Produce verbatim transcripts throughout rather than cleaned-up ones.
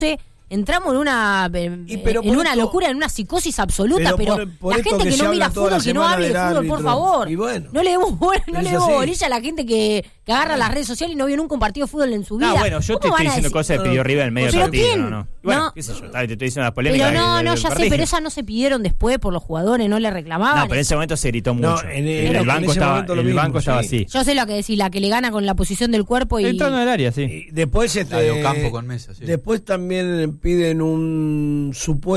poste. Entramos en una Y pero en por una esto- locura, en una psicosis absoluta, pero, pero por- por la esto gente que que, se no habla mira toda la fútbol, que no semana hable de del fútbol, por árbitro. favor. Y bueno, no le demos bola, no es le demos así. bolilla a la gente que, que agarra las redes sociales y no vio nunca un partido de fútbol en su vida. No, bueno, yo te ¿Cómo estoy van a diciendo decir? cosas que pidió River en medio del ¿Pero partido. quién? No, no. Y bueno, No. qué sé yo, te estoy diciendo las polémicas. Pero no, del- no, del ya sé, partido. pero esas no se pidieron después por los jugadores, no le reclamaban. No, pero en ese momento se gritó No, mucho. en el- el, en banco ese estaba, momento lo el mismo, banco estaba sí. así. Yo sé lo que decir, la que le gana con la posición del cuerpo y... Entrando en el área, sí. Y después este, La de Ocampo con Mesa, sí. después también piden un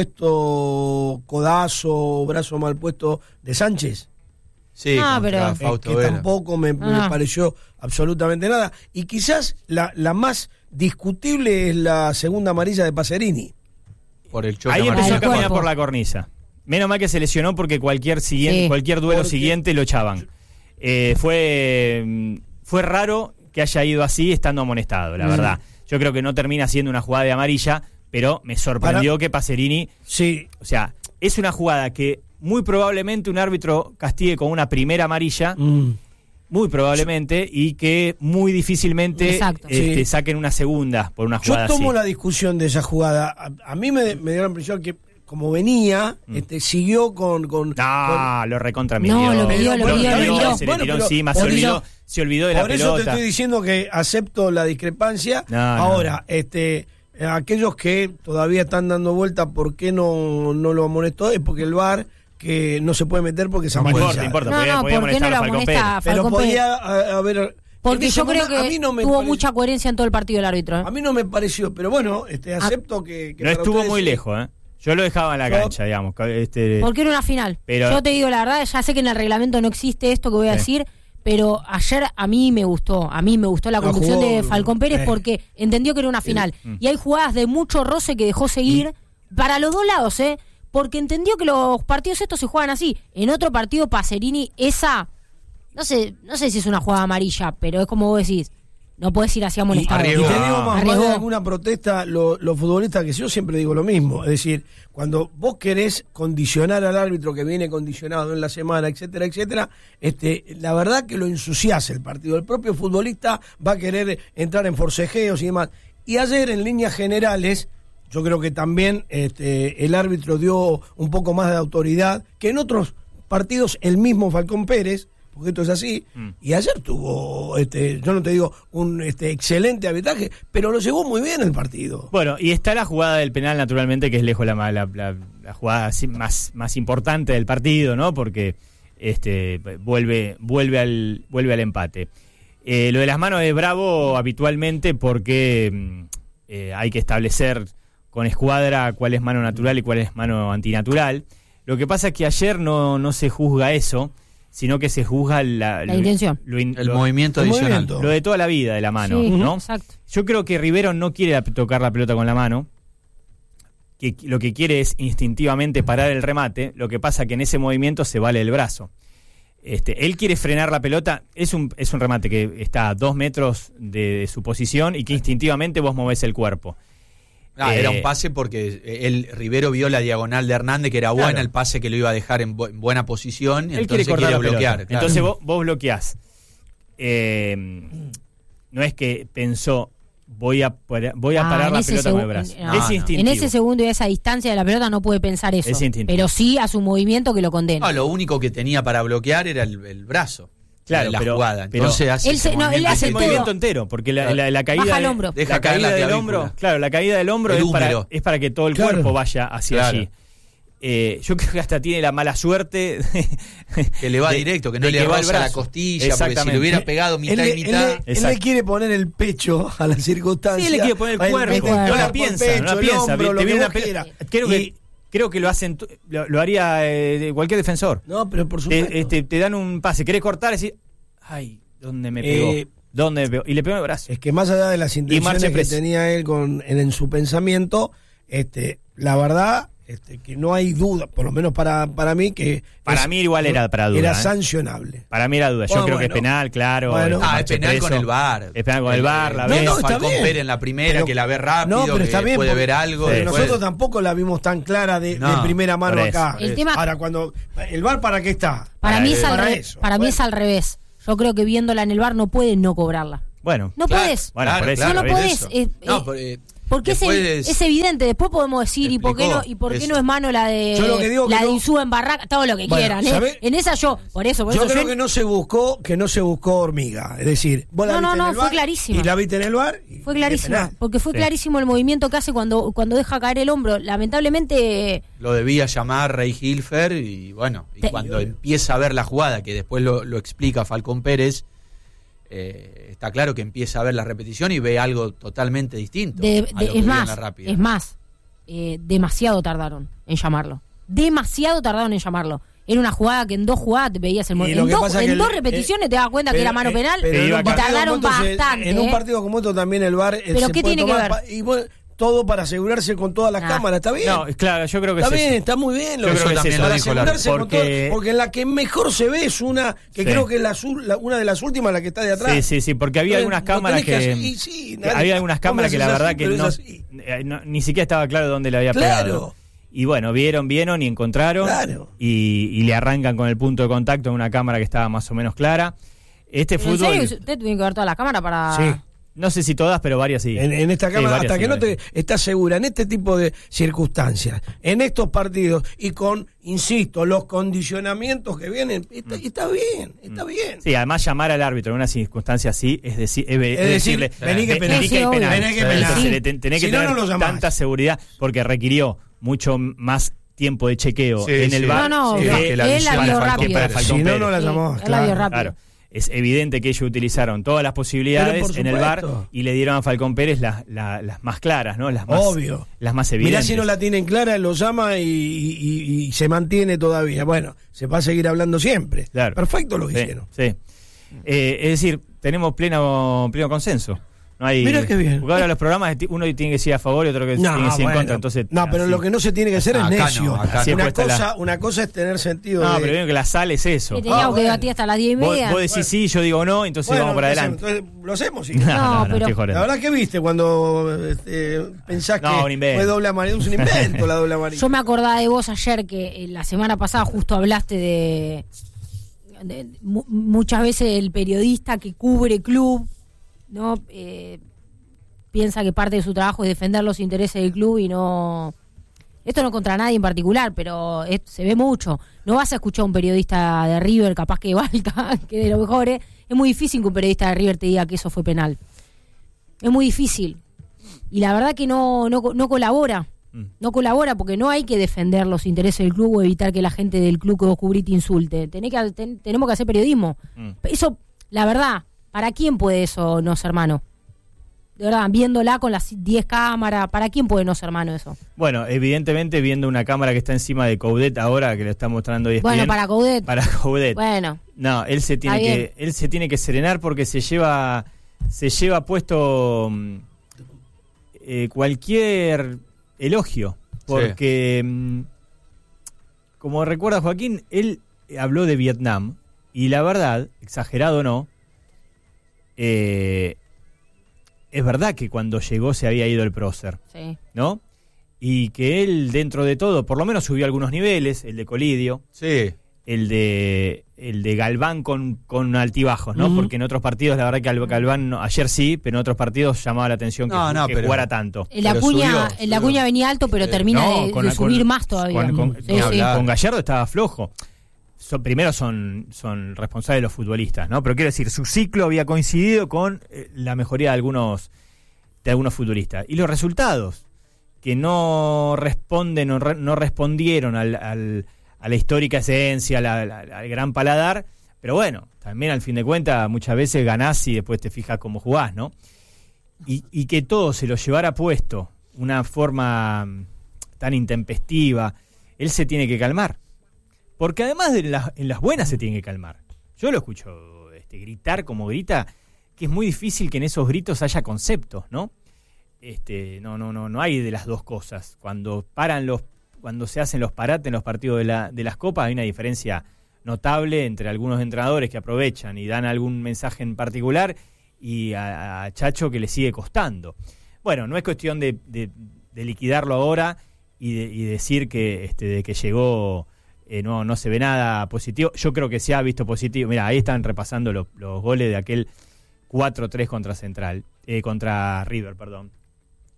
supuesto codazo, brazo mal puesto de Sánchez, Sí, Ah, contra pero- eh, Fausto que Vera. tampoco me, me Ah. pareció absolutamente nada. Y quizás la, la más discutible es la segunda amarilla de Pacerini. Por el choque Ahí amarillo. empezó a el caminar cuerpo. por la cornisa. Menos mal que se lesionó porque cualquier siguiente, Sí. cualquier duelo Porque- siguiente lo echaban. Eh, fue, mm, fue raro que haya ido así estando amonestado, la Mm. verdad. Yo creo que no termina siendo una jugada de amarilla, pero me sorprendió Para- que Pacerini, Sí, o sea, es una jugada que muy probablemente un árbitro castigue con una primera amarilla, mm, muy probablemente, y que muy difícilmente Exacto. este, Sí. saquen una segunda por una yo jugada tomo así. la discusión de esa jugada. A, a mí me, me dio la impresión que como venía, este, siguió con... con, No, con- lo recontra No, lo pidió, lo Pero- pidió, pero- lo pidió. Se le Bueno, tiró pero encima, se por olvidó, eso- se olvidó de la Por eso te pelota. estoy diciendo que acepto la discrepancia. No, no. Ahora, este, eh, aquellos que todavía están dando vuelta, ¿por qué no, no lo amonestó? Es porque el V A R que no se puede meter porque es No amarilla. importa, importa. No, podía- no, podía ¿por qué no molestar lo a Falcón amonesta Pérez. a Pero Falcón podía Pérez? a- haber... Porque en ese yo creo momento, a mí que no me tuvo pare- mucha coherencia en todo el partido el árbitro. ¿eh? A mí no me pareció, pero bueno, este, acepto que, que No para estuvo ustedes muy sí. lejos, ¿eh? Yo lo dejaba en la Yo- cancha, digamos. Este, Porque era una final. Pero- Yo te digo la verdad, ya sé que en el reglamento no existe esto que voy a Sí. decir, pero ayer a mí me gustó, a mí me gustó la La conducción jugó, de Falcón Pérez eh. porque entendió que era una final. Mm. Y hay jugadas de mucho roce que dejó seguir para los dos lados, ¿eh? Porque entendió que los partidos estos se juegan así. En otro partido, Pacerini, esa, no sé, no sé si es una jugada amarilla, pero es como vos decís, no podés ir así Y, amonestado. y te Arriesgó. digo más, más Arriesgó. de alguna protesta, lo- los futbolistas, que yo siempre digo lo mismo, es decir, cuando vos querés condicionar al árbitro que viene condicionado en la semana, etcétera, etcétera, este, la verdad que lo ensuciás el partido. El propio futbolista va a querer entrar en forcejeos y demás. Y ayer, en líneas generales, yo creo que también este, el árbitro dio un poco más de autoridad que en otros partidos el mismo Falcón Pérez, porque esto es así, Mm. y ayer tuvo, este, yo no te digo un este, excelente arbitraje, pero lo llevó muy bien el partido. Bueno, y está la jugada del penal, naturalmente, que es lejos la, la, la, la jugada así más, más importante del partido, ¿no? Porque este vuelve, vuelve, al, vuelve al empate. Eh, lo de las manos es bravo habitualmente porque mm, eh, hay que establecer con escuadra cuál es mano natural y cuál es mano antinatural. Lo que pasa es que ayer no, no se juzga eso, sino que se juzga la, La lo- intención. lo in- El lo- movimiento el adicional. movimiento. lo de toda la vida de la mano, Sí, ¿no? exacto. Yo creo que Rivero no quiere la- tocar la pelota con la mano, que lo que quiere es instintivamente parar el remate, lo que pasa que en ese movimiento se vale el brazo. Este, él quiere frenar la pelota, es un, es un remate que está a dos metros de, de su posición y que instintivamente vos movés el cuerpo. Ah, Eh, era un pase porque el Rivero vio la diagonal de Hernández, que era buena, Claro. el pase que lo iba a dejar en, bu- en buena posición, y Él entonces quiere cortar quiere la bloquear. pelota. claro. Entonces vos, vos bloqueás. Eh, no es que pensó, voy a, par- voy a Ah, parar en la ese pelota con el segu- brazo. en- no, es no. instintivo. En ese segundo y a esa distancia de la pelota no puede pensar eso. Es instintivo. Pero sí a su movimiento que lo condena. No, lo único que tenía para bloquear era el, el brazo. Claro, la pero- jugada. pero- Entonces hace Él ese se- no, él movimiento hace el todo. movimiento entero, porque la, la- la caída Baja el de- hombro. Deja la caer caída la del clavícula. hombro, claro, la caída del hombro El es para, húmero. es para que todo el Claro. cuerpo vaya hacia Claro. allí. Eh, yo creo que hasta tiene la mala suerte de- Que le va de- directo, que no de le va el roza la brazo. costilla, porque si Exactamente. le hubiera pegado Él, mitad le- y él mitad. le- él le Exacto. quiere poner el pecho a la circunstancia. Sí, le quiere poner el Él cuerpo, mete no la cuerpo, el piensa, pecho, no la el piensa, hombro, te lo que viene vos una pe- quieras. creo Y- que creo que lo hacen t- lo, lo haría eh, cualquier defensor. No, pero por supuesto. Te, este, te dan un pase, querés cortar y decís, ay, ¿dónde me pegó? Eh, ¿Dónde me pegó? Y le pegó en el brazo. Es que más allá de las intenciones marcha que preso. tenía él con, en, en su pensamiento, este, la verdad, este, que no hay duda, por lo menos para, para mí, que Para es- mí igual era para duda, Era ¿eh? sancionable. Para mí era duda. Yo Bueno, creo que es bueno. penal, claro. Bueno. este, Ah, es marcha penal preso. con el V A R. Es penal con el V A R, la No, ves. no, está Falcón bien. Pérez en la primera, Pero- que la ve rápido, No, pero que está bien, puede porque- ver algo. porque después- nosotros tampoco la vimos tan clara de, No, de primera mano por eso. acá. El Eh, tema- Ahora, cuando. ¿El V A R para qué está? Para mí, es al, para re- eso. para mí Bueno. es al revés. Yo creo que viéndola en el bar no puede no cobrarla. Bueno, No Claro, podés. Bueno, claro, por eso, claro, no, no es podés. eso. eh, No, eh, por- eh, porque porque es, después, es evidente, después podemos decir y por qué no y por qué eso. no es mano la de Yo lo que digo la que de no- Insúa en Barraca, todo lo que Bueno, quieran, ¿sabe? ¿eh? En esa yo, por eso, por Yo eso creo yo- que no se buscó, que no se buscó hormiga. Es decir, vos la No, no, viste en no, el fue bar clarísima. y la viste en el bar. y- fue y es clarísima, penal. porque fue Sí. clarísimo el movimiento que hace cuando cuando deja caer el hombro. Lamentablemente Lo debía llamar Rey Hilfer y bueno, y Te- cuando empieza a ver la jugada, que después lo, lo explica Falcón Pérez, eh, está claro que empieza a ver la repetición y ve algo totalmente distinto. de- a de- lo que es vio en más, la rápida. es más, eh, demasiado tardaron en llamarlo. Demasiado tardaron en llamarlo. Era una jugada que en dos jugadas te veías el Y movimiento. lo En, que dos, pasa en que el- dos repeticiones eh, te das cuenta que pero, era mano eh, penal pero en y un partido tardaron como esto se- bastante. En un ¿eh? partido como esto también el VAR eh, Pero se ¿qué puede tiene que tomar ver? pa- y bueno, todo para asegurarse con todas las Ah. cámaras, está bien. No, claro, yo creo que Está es bien, eso. está muy bien. Lo Yo que creo que para es eso. para Lo dijo Larry, asegurarse con porque- todo, porque en la que mejor se ve es una que Sí. creo que es la, su- la- una de las últimas, la que está de atrás. Sí, sí, sí, porque había Entonces, algunas lo cámaras tenés que, hacer- y sí, que nadie- había algunas vos me cámaras que la decís verdad así, que pero es no, así. eh, no- ni siquiera estaba claro dónde le había Claro. pegado. Y bueno, vieron, vieron y encontraron Claro. y, y le arrancan con el punto de contacto en una cámara que estaba más o menos clara. Este Pero en fútbol, serio, usted tiene que ver todas las cámaras para... Sí. no sé si todas, pero varias sí. En, en esta Sí, cámara, varias hasta sí, que no varias. te estás segura, en este tipo de circunstancias, en estos partidos y con, insisto, los condicionamientos que vienen, está, está bien, está bien. Sí, además llamar al árbitro en una circunstancia así es, decir, es, Es decir, decirle vení que "Ve- penal". vení que hay Sí, penal". obvio. Vení que Sí. penal. Entonces, Sí. le ten- tenés Si que no, tener no lo llamás. tanta seguridad porque requirió mucho más tiempo de chequeo Sí, en sí. el VAR. No, no, Sí, que que la él visión la de vio Falcón rápido. para Pérez. Falcón Si no, Pérez. no la Sí, llamamos. él la claro. vio rápido. Claro. Es evidente que ellos utilizaron todas las posibilidades Pero por en el VAR supuesto. y le dieron a Falcón Pérez las, las, las más claras, ¿no? Las más, Obvio. las más Mirá evidentes. si no la tienen clara, lo llama y, y- y se mantiene todavía. Bueno, se va a seguir hablando siempre. Claro. Perfecto lo que Sí, hicieron. sí. Eh, es decir, tenemos pleno, pleno consenso. No hay, Mira qué bien. Porque ahora los programas uno tiene que decir a favor y otro que tiene que decir en bueno. contra. Entonces, no, pero así. lo que no se tiene que hacer Ah, es acá necio. no, acá no. una, Siempre está cosa, la- una cosa es tener sentido No, de... pero vieron que la sal es eso. Que teníamos Ah, que bueno. debatir hasta las diez y Vos, media. vos decís sí, yo digo no, entonces Bueno, vamos para entonces- adelante. entonces lo hacemos. sí. No, No, no, no, pero- estoy jodiendo. La verdad que viste cuando este, pensás No, un que invento. fue doble amarilla, es un invento la doble amarilla. Yo me acordaba de vos ayer que eh, la semana pasada justo hablaste de, de mu- muchas veces el periodista que cubre club, ¿no? Eh, piensa que parte de su trabajo es defender los intereses del club y no... Esto no contra nadie en particular, pero es- se ve mucho. No vas a escuchar a un periodista de River, capaz que Balta, que de lo mejor es. Es muy difícil que un periodista de River te diga que eso fue penal. Es muy difícil. Y la verdad que no, no, no colabora. Mm. No colabora porque no hay que defender los intereses del club o evitar que la gente del club que vos cubrís te insulte. Tenés que, ten- tenemos que hacer periodismo. Mm. Eso, la verdad, ¿para quién puede eso no ser mano? De verdad, viéndola con las diez cámaras, ¿para quién puede no ser mano eso? Bueno, evidentemente viendo una cámara que está encima de Coudet ahora, que lo está mostrando E S P N. Bueno, para Coudet. Para Coudet. Bueno, No, él se tiene Está que bien. él se tiene que serenar porque se lleva se lleva puesto mm, eh, cualquier elogio porque mm, como recuerda Joaquín, él habló de Vietnam y la verdad, exagerado o no, eh, es verdad que cuando llegó se había ido el prócer, sí. ¿no? Y que él dentro de todo, por lo menos subió algunos niveles, el de Colidio, Sí. el de el de Galván con, con altibajos, ¿no? Ujú. Porque en otros partidos, la verdad que Gal- Galván, no- ayer sí, pero en otros partidos llamaba la atención que, No, no, que pero- jugara tanto. El Pero Acuña, subió, el subió. Acuña venía alto, pero Eh, termina No, de, con- de con- subir más todavía. Con, con- Sí, no, sí. con Gallardo estaba flojo. Son- primero son, son responsables los futbolistas, ¿no? Pero quiero decir, su ciclo había coincidido con eh, la mejoría de algunos, de algunos futbolistas. Y los resultados, que no responden o re- no respondieron al, al- a la histórica esencia, la- la- al gran paladar, pero bueno, también al fin de cuentas muchas veces ganás y después te fijas cómo jugás, ¿no? Y, y que todo se lo llevara puesto, una forma mm, tan intempestiva, él se tiene que calmar. Porque además de las, en las buenas se tiene que calmar. Yo lo escucho este, gritar como grita, que es muy difícil que en esos gritos haya conceptos, ¿no? Este, no, no, no, no hay de las dos cosas. Cuando paran los, cuando se hacen los parates en los partidos de, la, de las copas, hay una diferencia notable entre algunos entrenadores que aprovechan y dan algún mensaje en particular y a, a Chacho que le sigue costando. Bueno, no es cuestión de, de, de liquidarlo ahora y, de, y decir que este, de que llegó eh, no, no se ve nada positivo. Yo creo que se ha visto positivo. Mira, ahí están repasando lo, los goles de aquel cuatro tres contra Central, eh, contra River, perdón.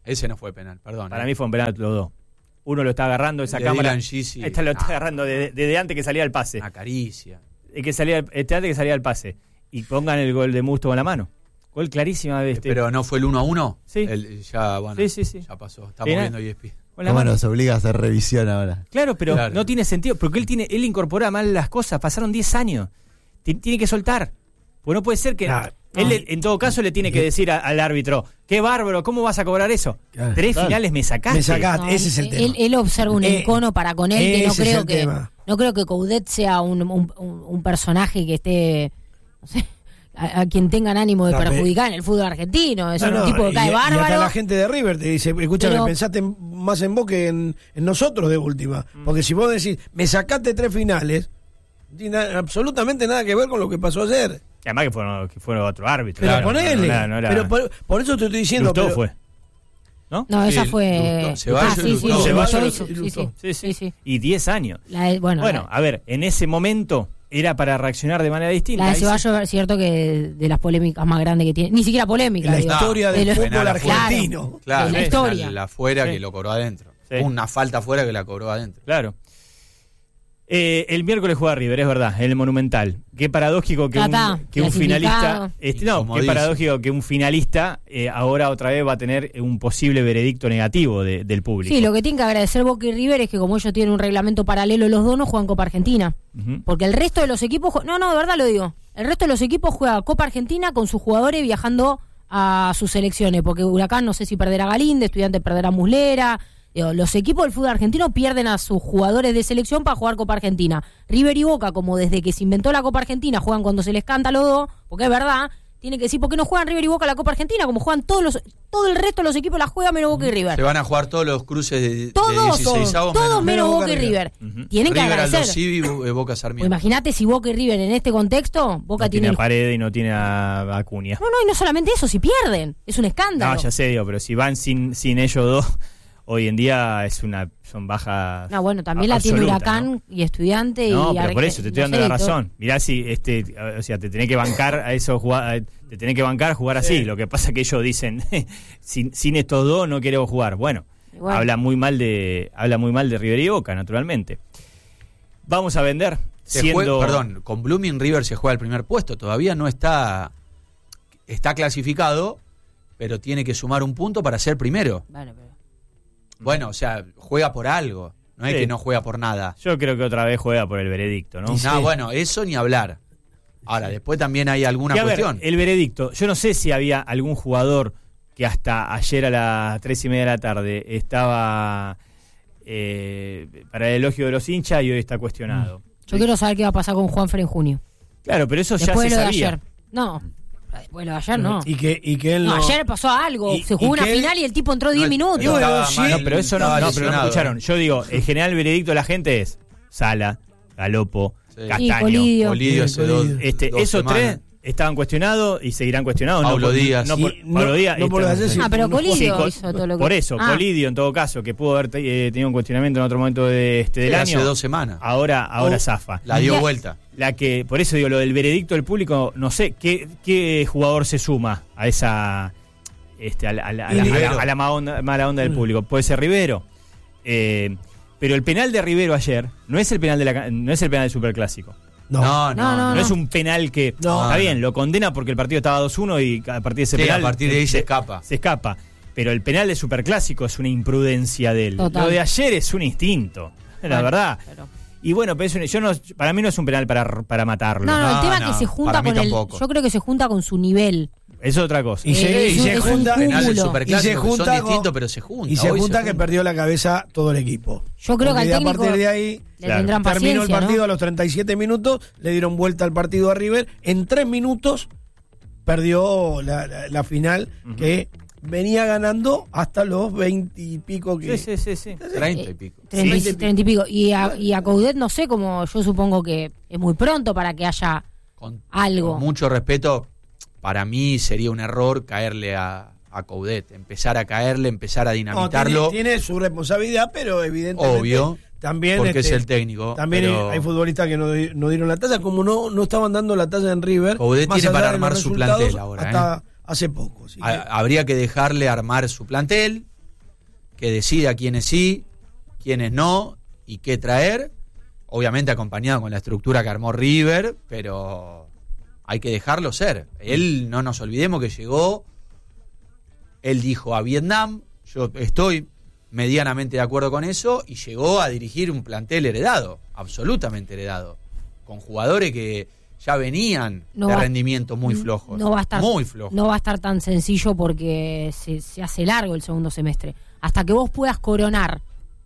Ese no fue penal, perdón. Para eh. mí fue un penal los dos. Uno lo está agarrando, esa De cámara. Dylan Gisi, Esta lo está ah. agarrando desde, desde antes que salía el pase. Una caricia. El que salía, este antes que salía el pase. Y pongan el gol de Musto con la mano. Gol clarísima de este. Pero no fue el uno a uno. Sí. El, ya, bueno, Sí, sí, sí. ya pasó. Estamos Penal. viendo E S P N. Con la ¿Cómo mano. nos obliga a hacer revisión ahora? Claro, pero Claro. no tiene sentido. Porque él tiene, él incorpora mal las cosas. Pasaron diez años. T- tiene que soltar. Pues no puede ser que. Claro. Él, No. le- en todo caso, le tiene que decir a- al árbitro: qué bárbaro, ¿cómo vas a cobrar eso? Claro. Tres Claro. finales me sacaste. Me sacaste. No, ese es el él, tema. él observa un Eh, encono para con él que no ese es creo el que tema. no creo que Coudet sea un, un, un- un personaje que esté no sé, a, a quien tengan ánimo de No, pero- perjudicar en el fútbol argentino. Es No, un no, tipo que y- cae y hasta bárbaro. la gente de River te dice, escúchame, Pero- pensaste más en vos que en, en nosotros de última. Porque si vos decís, me sacaste tres finales, no tiene na- absolutamente nada que ver con lo que pasó ayer. Y además que fueron, que fueron otro árbitro. Pero Claro, ponele. no, no era- no era- pero por, por eso te estoy diciendo. Lustó pero- fue. ¿No? No, esa Sí, fue. Lustó. Ceballos ah, y sí, sí, Lustó. sí, Ceballos Lustó y hizo- sí, Lustó. sí, Sí, sí. sí, sí. Y diez años. La de- bueno, Bueno, la, a ver, en ese momento era para reaccionar de manera distinta. la de Ahí sí- Ceballos es cierto que de las polémicas más grandes que tiene. Ni siquiera polémica. En la digo. historia De del lo- fútbol penal afuera. argentino. Claro, de la el historia. penal afuera Sí. que lo cobró adentro. Sí. Una falta afuera que la cobró adentro. Claro. Eh, el miércoles juega River, es verdad, en el Monumental. Qué paradójico que Ya un, está, que un clasificado. finalista. Este, no, qué Incomodísimo. paradójico que un finalista eh, ahora otra vez va a tener un posible veredicto negativo de- del público. Sí, lo que tienen que agradecer Boca y River es que como ellos tienen un reglamento paralelo los dos, no juegan Copa Argentina. Ujú. Porque el resto de los equipos... jue- No, no, de verdad lo digo. El resto de los equipos juega Copa Argentina con sus jugadores viajando a sus selecciones. Porque Huracán no sé si perderá a Galíndez, Estudiantes perderá a Muslera. Digo, los equipos del fútbol argentino pierden a sus jugadores de selección para jugar Copa Argentina. River y Boca, como desde que se inventó la Copa Argentina, juegan cuando se les canta los dos, porque es verdad, tienen que decir, ¿por qué no juegan River y Boca la Copa Argentina? Como juegan todos los... Todo el resto de los equipos la juegan menos Boca y River. Se van a jugar todos los cruces de, de Todos, dieciseisavos todos menos. menos Boca y Boca y River. Ujú. Tienen que River, Aldo agradecer. Civi, Bo- Boca Pues Sarmiento. imagínate si Boca y River en este contexto, Boca No tiene tiene el a Paredes y no tiene a Acuña. No, no, y no solamente eso, si pierden, es un escándalo. No, ya sé, digo, pero si van sin, sin ellos dos, hoy en día es una son bajas. No, bueno, también la tiene absolutas, Huracán ¿no? y Estudiante No, y pero por Arge- eso te estoy no dando sé, la y todo. razón. Mirá si este, o sea, te tenés que bancar a esos jugadores, te tenés que bancar jugar así. Lo que pasa es que ellos dicen, sin, sin estos dos no queremos jugar. Bueno, Igual. habla muy mal de habla muy mal de River y Boca, naturalmente. Vamos a vender Se siendo juega- perdón, con Blooming River se juega el primer puesto. Todavía no está está clasificado, pero tiene que sumar un punto para ser primero. Bueno, pero- Bueno, o sea, juega por algo. No es Sí. que no juega por nada. Yo creo que otra vez juega por el veredicto, ¿no? No, bueno, eso ni hablar. Ahora, después también hay alguna Que, a ver, cuestión. el veredicto. Yo no sé si había algún jugador que hasta ayer a las tres y media de la tarde estaba eh, para el elogio de los hinchas y hoy está cuestionado. Yo quiero saber qué va a pasar con Juanfer en junio. Claro, pero eso Después ya de se lo de sabía. ayer. No, después de lo de ayer no. Y que, y que él No, no. ayer pasó algo. Y- Se y jugó una que él- final y el tipo entró diez No, minutos. no, estaba sí, mal, No, pero eso no, estaba no, pero no me lesionado. escucharon. Yo digo, en general el veredicto de la gente es Sala, Galopo, Sí. Sí, Castaño. Colidio. Bolívar hace Bien, dos, Bolívar. Este, dos esos semanas. tres estaban cuestionados y seguirán cuestionados. Paulo no por, Díaz. No por, Y Pablo no- Díaz. no por está- hacer- Ah, pero no- Colidio Sí, co- hizo todo lo que... por eso, Ah, Colidio en todo caso, que pudo haber te- eh, tenido un cuestionamiento en otro momento de, este, del Sí, año. hace dos semanas. Ahora, ahora Oh. zafa. La dio Ya- vuelta. La que, por eso digo, lo del veredicto del público, no sé, ¿qué, qué jugador se suma a esa este, a, la, a la- a la- Y a la- Rivero. a la mala onda, mala onda del Mm. público? Puede ser Rivero. Eh, pero el penal de Rivero ayer no es el penal de la, no es el penal del Superclásico. No. No, no, No, no. No, es un penal que No. está bien, lo condena porque el partido estaba dos uno y a partir de ese Sí, penal a partir de ahí se escapa. se escapa. Pero el penal de Superclásico es una imprudencia de él. Total. Lo de ayer es un instinto, la bueno, verdad. pero- Y bueno, pero es un- yo no, para mí no es un penal para, para matarlo. No, no, el No, tema no, es que se junta para mí con el... tampoco. Yo creo que se junta con su nivel. Es otra cosa. Y se, Eh, y es se un- es un junta, cúmulo. Penal del y se Superclásico, que junta son con- distintos, pero se junta. y se Hoy junta que junta. perdió la cabeza todo el equipo. Yo creo que Porque al de a técnico partir de ahí le Claro. tendrán terminó paciencia, el partido ¿no? a los treinta y siete minutos, le dieron vuelta al partido a River. En tres minutos perdió la, la- la final que venía ganando hasta los veinte y pico que... Sí, sí, sí, sí. Treinta y pico. Treinta y- Sí. treinta y pico. Y a, y a Coudet no sé, como yo supongo que es muy pronto para que haya Con, algo. con mucho respeto, para mí sería un error caerle a, a Coudet. Empezar a caerle, empezar a No, dinamitarlo. tiene, tiene su responsabilidad, pero evidentemente Obvio, también porque este, es el técnico. También pero hay futbolistas que no, di- no dieron la talla, como no, no estaban dando la talla en River. Coudet más tiene para allá de los armar su resultados, plantel ahora, hasta hace poco. así ha- que- habría que dejarle armar su plantel que decida quiénes sí, quiénes no y qué traer, obviamente acompañado con la estructura que armó River, pero hay que dejarlo ser. Él, no nos olvidemos que llegó, él dijo a Vietnam, yo estoy medianamente de acuerdo con eso, y llegó a dirigir un plantel heredado, absolutamente heredado, con jugadores que ya venían no de va, rendimientos muy flojos. No va a estar, muy flojos. No va a estar tan sencillo porque se, se hace largo el segundo semestre. Hasta que vos puedas coronar,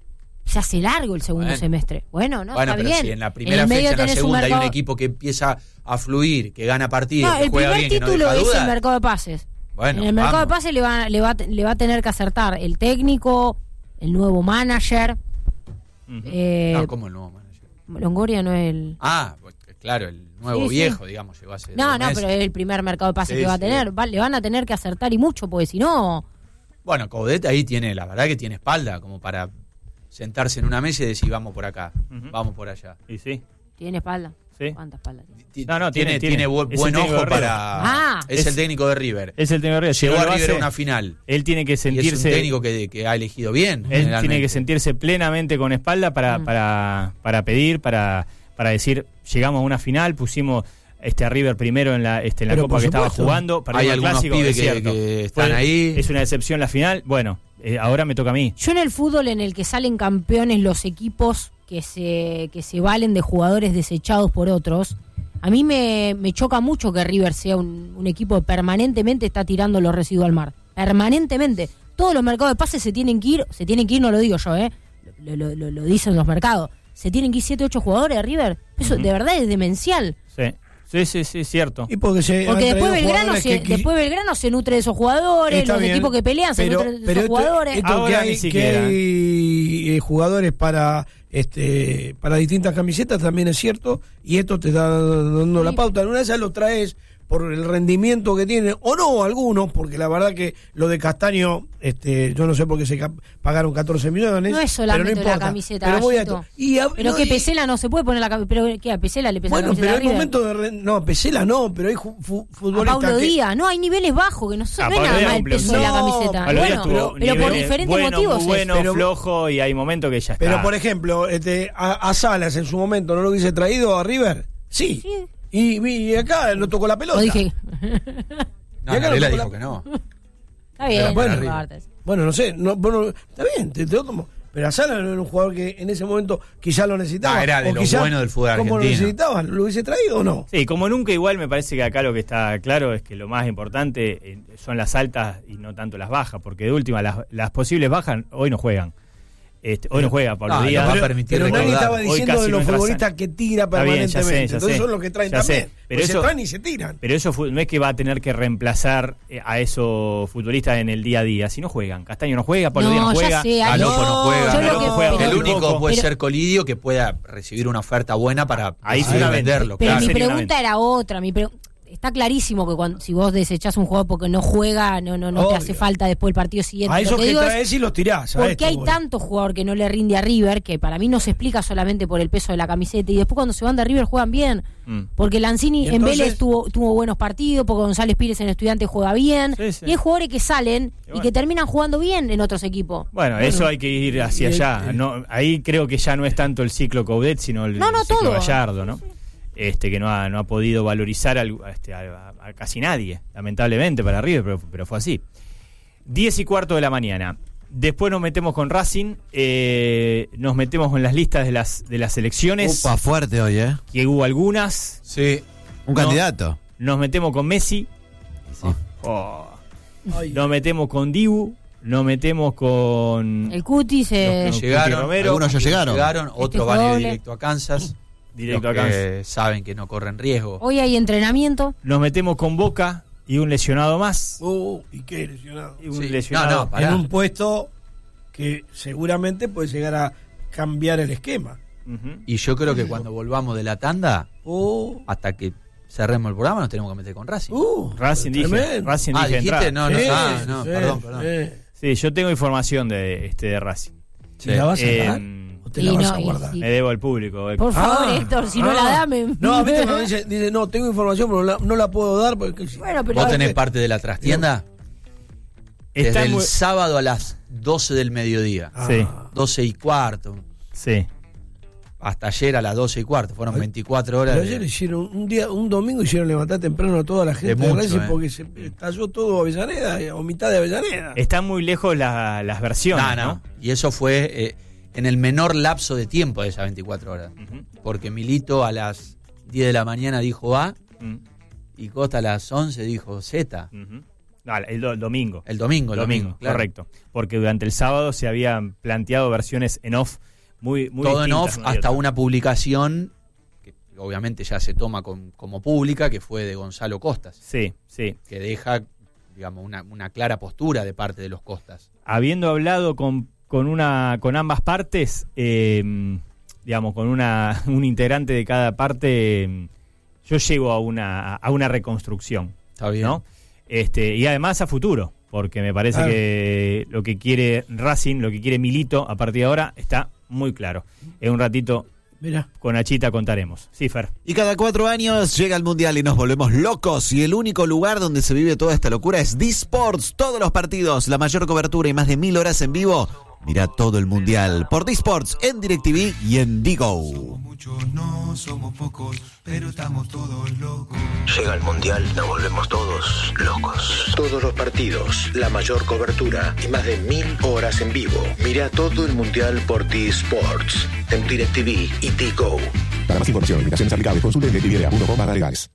se hace largo el segundo bueno. semestre. Bueno, no, bueno, está pero bien. si en la primera en fecha, en la segunda, un mercado... hay un equipo que empieza a fluir, que gana partidos, No, que el juega primer bien, que no título deja es dudas. el mercado de pases. Bueno, en el mercado vamos. de pases le va, le, va, le va a tener que acertar el técnico, el nuevo manager. Uh-huh. eh, No, ¿cómo el nuevo manager? Longoria no es el... Ah, pues, claro, el nuevo Sí, sí. viejo, digamos, llegó hace No, dos no, meses. pero es el primer mercado de pases Sí, que va a sí. tener. Va- le van a tener que acertar y mucho, porque si no... Bueno, Coudet ahí tiene, la verdad que tiene espalda, como para sentarse en una mesa y decir, vamos por acá, Ujú. vamos por allá. Y sí. ¿Tiene espalda? Sí. ¿Cuánta espalda tiene? Ti- No, no, tiene- tiene, tiene. bu- Es el buen técnico ojo de River. para... Ah. es, Es- el técnico de River. Es el técnico de River. Si Llegó no a lo River a hace, una final. Él tiene que Y es un sentirse... técnico que, que ha elegido bien. Él tiene generalmente. que sentirse plenamente con espalda para, Mm. para, para pedir, para, para decir, llegamos a una final, pusimos este a River primero en la, este, en la Pero Copa por que estaba supuesto. jugando. perdimos Hay el algunos clásico, pibes es que- cierto. que están Fue- ahí. Es una excepción la final. Bueno, eh, ahora me toca a mí. Yo en el fútbol en el que salen campeones los equipos que se, que se valen de jugadores desechados por otros, a mí me, me choca mucho que River sea un, un equipo que permanentemente está tirando los residuos al mar. Permanentemente. Todos los mercados de pases se tienen que ir, se tienen que ir, no lo digo yo, ¿eh? Lo, lo, lo, lo dicen los mercados. Se tienen que ir siete, ocho jugadores de River. Eso Ujú. de verdad es demencial. Sí, sí, sí, sí, cierto. Y porque se Porque han después traído Belgrano, jugadores se, que qui- después Belgrano se nutre de esos jugadores, Está los bien, equipos que pelean se pero- nutren de pero esos esto- jugadores. esto que Ahora hay, ni que siquiera. hay, eh, jugadores para este para distintas camisetas también es cierto, y esto te está dando la Sí. pauta. En una de esas lo traes por el rendimiento que tiene, o no algunos, porque la verdad que lo de Castaño, este yo no sé por qué se ca- pagaron catorce millones. No es solamente pero no la importa. camiseta, Pero voy a Gallito. y a- Pero no, que y- Pesela no se puede poner la camiseta. Pero ¿qué? A Pesela le pesa Bueno, la pero camiseta hay de River. momentos de re- no, Pesela no, pero hay ju- fu- A futbolistas Paulo que- Díaz. No, hay niveles bajos, que no, son, Ah, no es Paulo nada Díaz más el cumple un- peso de la No, camiseta. Paulo Díaz Bueno, tuvo pero por niveles diferentes bueno, motivos. muy es. bueno, Pero- flojo, y hay momentos que ya está. Pero por ejemplo, este, a, a Salas en su momento no lo hubiese traído a River. Sí. Sí. Y, y acá no tocó la pelota. Lo dije. No, Y acá Narela no- dijo que no. Está bien, Pero bueno, no importa. Bueno, no sé, no, bueno, está bien, te, te lo tomo. Pero a Salas no era un jugador que en ese momento quizá lo necesitaba. Ah, era de o lo quizá, bueno del fútbol como lo argentino. necesitaba, ¿lo hubiese traído o no? Sí, como nunca igual me parece que acá lo que está claro es que lo más importante eh, son las altas y no tanto las bajas, porque de última las, las posibles bajas hoy no juegan. Este, hoy no juega Pablo No, Díaz. no va a Pero, permitir pero nadie recordar. estaba Hoy diciendo casi de no los entra futbolistas Sa- que tira Está bien, ya sé, permanentemente. ya Entonces sé. son los que traen Ya sé. también. Pero Pues se eso- traen y se tiran. Pero eso fu- no es que va a tener que reemplazar eh, a esos futbolistas en el día a día. Si no juegan, Castaño no juega, Pablo No, Díaz no ya juega. sé, Galopo No, no juega. yo lo Galopo que- juega pero- El muy único poco. puede pero- ser Colidio que pueda recibir una oferta buena para Ahí decidir seguramente. venderlo. Pero claro. mi Sería una pregunta venta. era otra. Mi pre- Está clarísimo que cuando, si vos desechás un jugador porque no juega, no no no te Obvio. hace falta después el partido siguiente. A Lo esos que que digo es, traes y los tirás. a ¿por esto qué hay voy. tanto jugador que no le rinde a River? Que para mí no se explica solamente por el peso de la camiseta. Y después cuando se van de River juegan bien. Mm. Porque Lanzini Y en entonces- Vélez tuvo, tuvo buenos partidos, porque González Pires en Estudiantes juega bien. Sí, sí. Y hay jugadores que salen y, bueno. que terminan jugando bien en otros equipos. Bueno, eso hay que ir hacia y- allá. y- No, ahí creo que ya no es tanto el ciclo Coudet, sino el, No, no, el ciclo todo. Gallardo, ¿no? Este, que no ha, no ha podido valorizar al- a, este, a- a casi nadie, lamentablemente para River, pero, pero fue así. Diez y cuarto de la mañana. Después nos metemos con Racing, eh, nos metemos con las listas de las, de las elecciones, Upa, fuerte hoy, ¿eh? que hubo algunas. Sí. Un No. candidato. Nos metemos con Messi, Sí. oh. Ay, Nos metemos con Dibu, nos metemos con El Cutis, eh, Los que- Llegaron, Romero. Algunos ya llegaron. Llegaron, otros fue van a ir doble. directo a Kansas. directo los acá. que saben que no corren riesgo. hoy hay entrenamiento. Nos metemos con Boca y un lesionado más. uh, y qué lesionado. Y un Sí. lesionado. No, no, pará. En un puesto que seguramente puede llegar a cambiar el esquema. Ujú. Y yo creo que cuando volvamos de la tanda, Uh, hasta que cerremos el programa, nos tenemos que meter con Racing. uh, Racing dije, tremendo. Racing ah, dije dijiste, entrada. no, no, Sí, ah, no, sí, perdón, perdón. sí. Sí, yo tengo información de este de Racing. ¿Y la vas a Eh, dar? ¿O te la y vas no, a y guardar? sí. Me debo al público. Por favor, Ah, Héctor, si no ah. la dame. No, a mí me dice, dice, no, tengo información, pero la- no la puedo dar porque... Bueno, pero ¿Vos tenés parte parte de la trastienda? Está Desde el muy- sábado a las doce del mediodía. Ah. Sí. doce y cuarto. Sí. Hasta ayer a las doce y cuarto. Fueron veinticuatro horas. Pero de- ayer hicieron un día, un domingo hicieron levantar temprano a toda la gente De de, mucho, Racing eh. porque se estalló todo Avellaneda eh, o mitad de Avellaneda. Están muy lejos la- las versiones, No, ¿no? no. Y eso fue eh, en el menor lapso de tiempo de esas veinticuatro horas. Ujú. Porque Milito a las diez de la mañana dijo A Mm, y Costa a las once dijo Z. ujú. No, el, do- el domingo. El domingo, el domingo, claro. Correcto. Porque durante el sábado se habían planteado versiones en off muy, muy Todo en distintas off una y hasta otra. una publicación que obviamente ya se toma con- como pública, que fue de Gonzalo Costas, Sí, sí. que deja, digamos, una, una clara postura de parte de los Costas. Habiendo hablado con, con una con ambas partes, eh, digamos, con una un integrante de cada parte, eh, yo llego a una a una reconstrucción, ¿Está bien? ¿no? Este, y además a futuro, porque me parece Claro. que lo que quiere Racing, lo que quiere Milito a partir de ahora está muy claro. En un ratito Mirá. con Achita contaremos. Sí, Fer. Y cada cuatro años llega el Mundial y nos volvemos locos. Y el único lugar donde se vive toda esta locura es D-Sports. Todos los partidos, la mayor cobertura y más de mil horas en vivo. Mira todo el Mundial por D-Sports en DirecTV y en Digo. Muchos no somos pocos, pero estamos todos locos. Llega el Mundial, nos volvemos todos locos. Todos los partidos, la mayor cobertura y más de mil horas en vivo. Mira todo el Mundial por T-Sports, en DirecTV y Tigo. Para más información, limitaciones aplicables, consulte en directv punto com barra legales.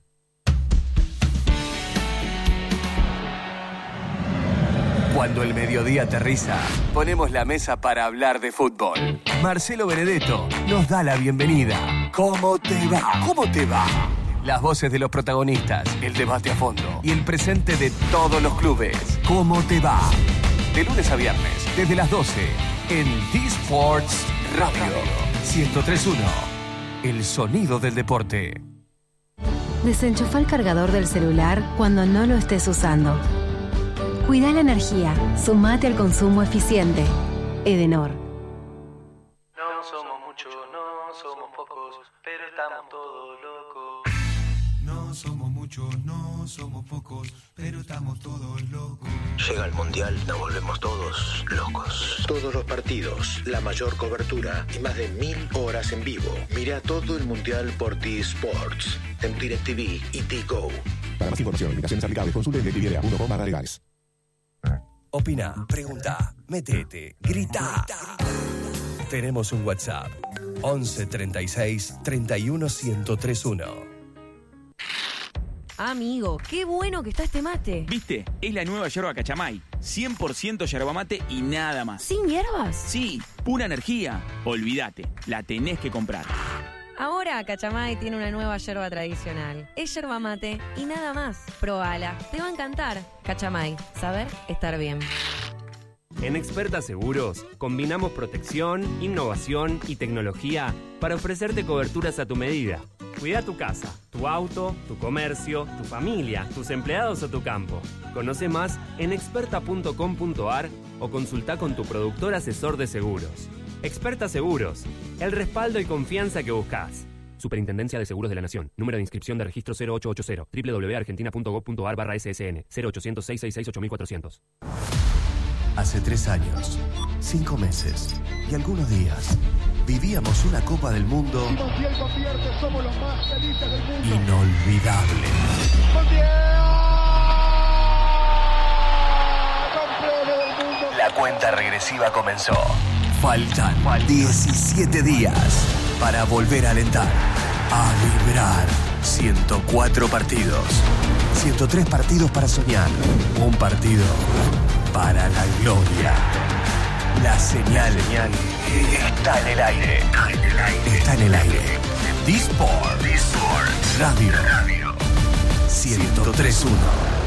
Cuando el mediodía aterriza, ponemos la mesa para hablar de fútbol. Marcelo Benedetto nos da la bienvenida. ¿Cómo te va? ¿Cómo te va? Las voces de los protagonistas, el debate a fondo y el presente de todos los clubes. ¿Cómo te va? De lunes a viernes, desde las doce, en D-Sports Radio ciento tres punto uno. El sonido del deporte. Desenchufa el cargador del celular cuando no lo estés usando. Cuida la energía. Sumate al consumo eficiente. Edenor. No somos muchos, no somos pocos, pero estamos todos locos. No somos muchos, no somos pocos, pero estamos todos locos. Llega el Mundial, nos volvemos todos locos. Todos los partidos, la mayor cobertura y más de mil horas en vivo. Mira todo el Mundial por T-Sports, en DirecTV y Tigo. Para más información, limitaciones aplicables, consulte en directv punto com barra legales. Opina, pregunta, metete, grita. Tenemos un WhatsApp. once treinta y seis treinta y uno ciento tres punto uno. Amigo, qué bueno que está este mate. ¿Viste? Es la nueva yerba Cachamay. cien por ciento yerba mate y nada más. ¿Sin hierbas? Sí, pura energía. Olvídate, la tenés que comprar. Ahora Cachamay tiene una nueva yerba tradicional. Es yerba mate y nada más. Probala, te va a encantar. Cachamay, saber estar bien. En Experta Seguros combinamos protección, innovación y tecnología para ofrecerte coberturas a tu medida. Cuida tu casa, tu auto, tu comercio, tu familia, tus empleados o tu campo. Conoce más en experta punto com punto a r o consulta con tu productor asesor de seguros. Experta Seguros, el respaldo y confianza que buscas. Superintendencia de Seguros de la Nación. Número de inscripción de registro cero ocho ocho cero. doble u doble u doble u punto argentina punto gov punto a r barra S S N. cero ochocientos seis seis seis ocho mil cuatrocientos. Hace tres años, cinco meses y algunos días, vivíamos una Copa del Mundo inolvidable. La cuenta regresiva comenzó. Faltan diecisiete días para volver a alentar, a vibrar. ciento cuatro partidos, ciento tres partidos para soñar, un partido para la gloria. La señal está en el aire. Está en el aire. D-Sports Radio ciento tres punto uno.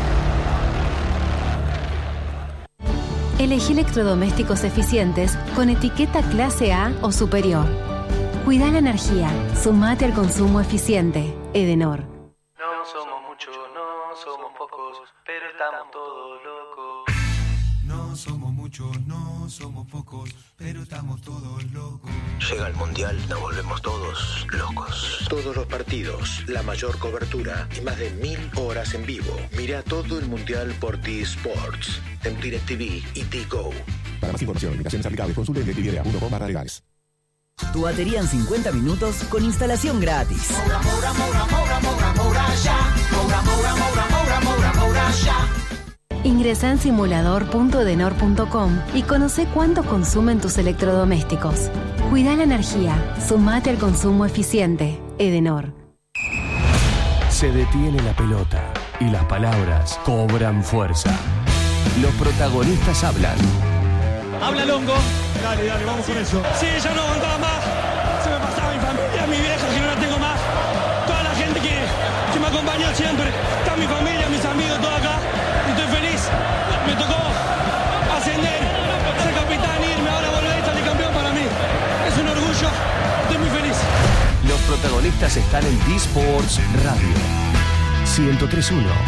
Elegí electrodomésticos eficientes con etiqueta clase A o superior. Cuida la energía. Sumate al consumo eficiente. Edenor. No somos muchos, no somos pocos, pero estamos todos locos. No somos muchos, no somos pocos, pero estamos todos locos. Llega el Mundial, nos volvemos todos locos. Todos los partidos, la mayor cobertura y más de mil horas en vivo. Mira todo el Mundial por T-Sports, en DirecTV y Tigo. Para más información, limitaciones aplicables, consulte en directividea punto com barra legales. Tu batería en cincuenta minutos con instalación gratis. Moura, Moura, Moura, Moura, Moura, Moura, ya. Moura, Moura, Moura, Moura, Moura, Moura, ya. Ingresá en simulador punto edenor punto com y conoce cuánto consumen tus electrodomésticos. Cuida la energía, sumate al consumo eficiente. Edenor. Se detiene la pelota y las palabras cobran fuerza. Los protagonistas hablan. Habla Longo. Dale, dale, vamos con eso. Sí, ya no aguantaba más. Se me pasaba mi familia, mi vieja, que no la tengo más. Toda la gente que, que me acompañó siempre. Está mi familia, mis amigos, todo acá. Y estoy feliz. Me tocó ascender, ser capitán, irme, ahora volver a salir campeón para mí. Es un orgullo. Estoy muy feliz. Los protagonistas están en D-Sports Radio. ciento tres punto uno.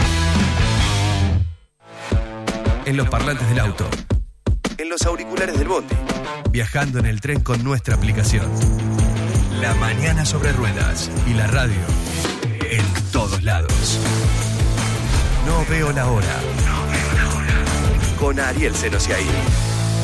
En los parlantes del auto. En los auriculares del bote. Viajando en el tren con nuestra aplicación. La mañana sobre ruedas y la radio en todos lados. No veo la hora. No veo la hora. Con Ariel Senosiaí.